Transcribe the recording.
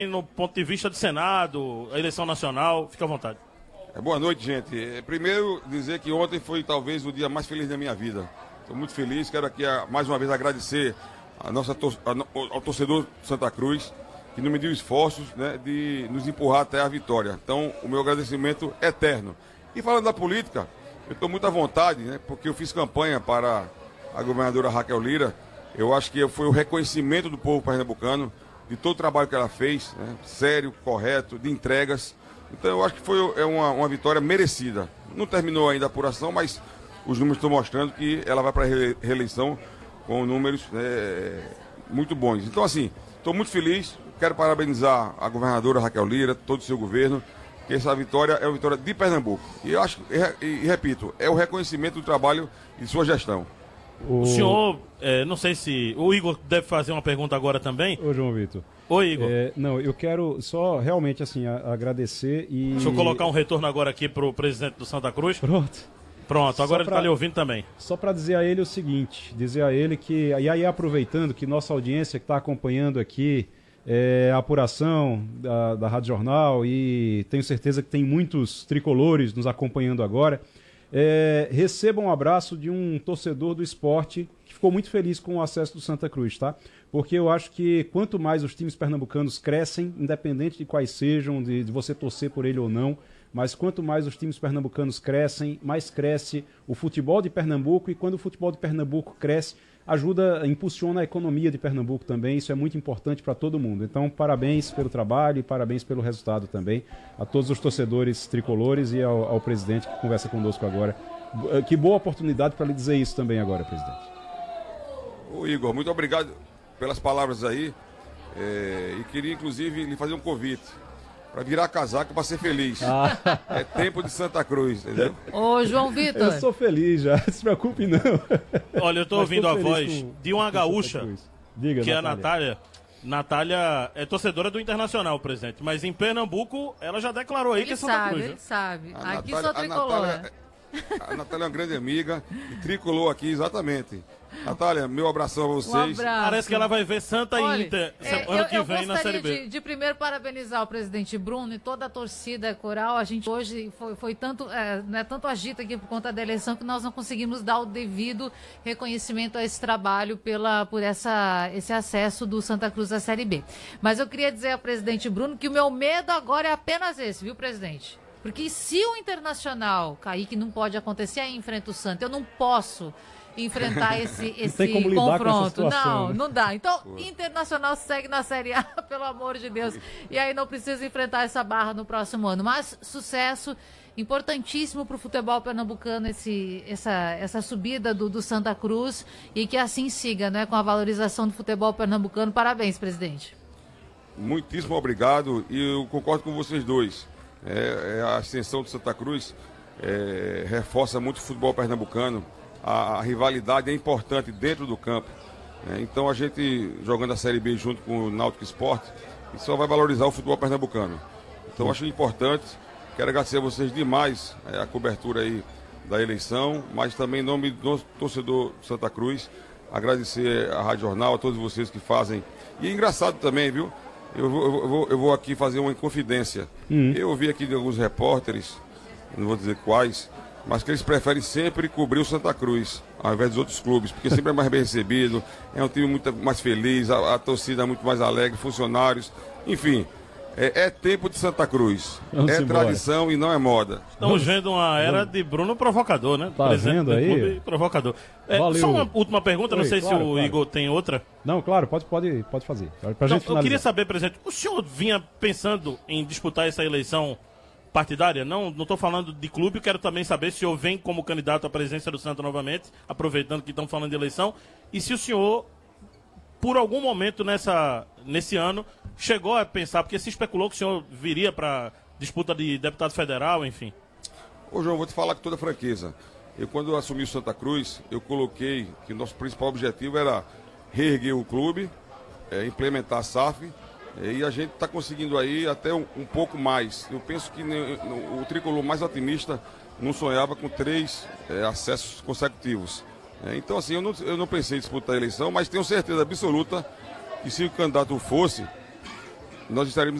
no ponto de vista do Senado, a eleição nacional, fica à vontade. Boa noite, gente. Primeiro, dizer que ontem foi talvez o dia mais feliz da minha vida. Estou muito feliz, quero aqui mais uma vez agradecer ao torcedor Santa Cruz, que não mediu esforços, né, de nos empurrar até a vitória. Então, o meu agradecimento é eterno. E falando da política, eu estou muito à vontade, né, porque eu fiz campanha para a governadora Raquel Lira. Eu acho que foi o reconhecimento do povo pernambucano, de todo o trabalho que ela fez, né, sério, correto, de entregas. Então eu acho que foi uma vitória merecida. Não terminou ainda a apuração, mas os números estão mostrando que ela vai para a reeleição com números muito bons. Então assim, estou muito feliz, quero parabenizar a governadora Raquel Lira, todo o seu governo, que essa vitória é uma vitória de Pernambuco. E eu acho, e repito, é o reconhecimento do trabalho e de sua gestão. O senhor, não sei se... O Igor deve fazer uma pergunta agora também. Ô, João Vitor. Oi, Igor. Não, eu quero só realmente assim agradecer e... Deixa eu colocar um retorno agora aqui pro presidente do Santa Cruz. Pronto, agora ele está lhe ouvindo também. Só para dizer a ele o seguinte, dizer a ele que, e aí aproveitando que nossa audiência que está acompanhando aqui a apuração da Rádio Jornal, e tenho certeza que tem muitos tricolores nos acompanhando agora, receba um abraço de um torcedor do esporte que ficou muito feliz com o acesso do Santa Cruz, tá? Porque eu acho que quanto mais os times pernambucanos crescem, independente de quais sejam, de você torcer por ele ou não, mas quanto mais os times pernambucanos crescem, mais cresce o futebol de Pernambuco, e quando o futebol de Pernambuco cresce, impulsiona a economia de Pernambuco também. Isso é muito importante para todo mundo. Então, parabéns pelo trabalho e parabéns pelo resultado também a todos os torcedores tricolores e ao presidente que conversa conosco agora. Que boa oportunidade para lhe dizer isso também agora, presidente. Ô Igor, muito obrigado pelas palavras aí, e queria inclusive lhe fazer um convite para virar casaco para ser feliz. É tempo de Santa Cruz, entendeu? Ô, João Vitor. Eu sou feliz já, não se preocupe não. Olha, eu estou ouvindo a voz de uma gaúcha, Diga, que Natália. é a Natália. Natália é torcedora do Internacional, presidente, mas em Pernambuco ela já declarou aí que é Santa Cruz. Ele sabe. Aqui Natália, sou tricolor. A Natália é uma grande amiga e tricolor aqui, exatamente. Natália, meu abração a vocês. Um abraço. Parece que ela vai ver Santa e Inter ano que vem na Série B. Eu gostaria de primeiro parabenizar o presidente Bruno e toda a torcida coral. A gente hoje foi tanto, tanto agita aqui por conta da eleição que nós não conseguimos dar o devido reconhecimento a esse trabalho por esse acesso do Santa Cruz à Série B. Mas eu queria dizer ao presidente Bruno que o meu medo agora é apenas esse, viu, presidente? Porque se o Internacional cair, que não pode acontecer, aí enfrenta o Santa. Eu não posso enfrentar esse confronto. Não dá. Então, Internacional segue na Série A, pelo amor de Deus. E aí não precisa enfrentar essa barra no próximo ano. Mas sucesso importantíssimo para o futebol pernambucano, essa subida do Santa Cruz, e que assim siga, né, com a valorização do futebol pernambucano. Parabéns, presidente. Muitíssimo obrigado, e eu concordo com vocês dois. A ascensão do Santa Cruz reforça muito o futebol pernambucano. A rivalidade é importante dentro do campo. Então a gente jogando a Série B junto com o Náutico Esporte, isso só vai valorizar o futebol pernambucano. Então acho importante, quero agradecer a vocês demais a cobertura aí da eleição, mas também em nome do torcedor Santa Cruz, agradecer a Rádio Jornal, a todos vocês que fazem. E é engraçado também, viu? Eu vou aqui fazer uma confidência. Eu ouvi aqui de alguns repórteres, não vou dizer quais, mas que eles preferem sempre cobrir o Santa Cruz, ao invés dos outros clubes, porque sempre é mais bem recebido, é um time muito mais feliz, a torcida é muito mais alegre, funcionários, enfim, é tempo de Santa Cruz. Vamos embora. Tradição e não é moda. Estamos vendo uma era de Bruno provocador, né? Tá vendo aí? Clube provocador. Valeu. Só uma última pergunta, não sei claro, se o Igor tem outra. Não, claro, pode fazer. Pra gente Eu queria saber, presidente, o senhor vinha pensando em disputar essa eleição partidária? Não estou falando de clube, quero também saber se o senhor vem como candidato à presidência do Santa novamente, aproveitando que estão falando de eleição, e se o senhor, por algum momento nesse ano, chegou a pensar, porque se especulou que o senhor viria para disputa de deputado federal, enfim. Ô João, vou te falar com toda franqueza. Quando eu assumi o Santa Cruz, eu coloquei que nosso principal objetivo era reerguer o clube, implementar a SAF, e a gente está conseguindo aí até um pouco mais. Eu penso que o tricolor mais otimista não sonhava com 3 acessos consecutivos. Então, assim, eu não pensei em disputar a eleição, mas tenho certeza absoluta que se o candidato fosse, nós estaremos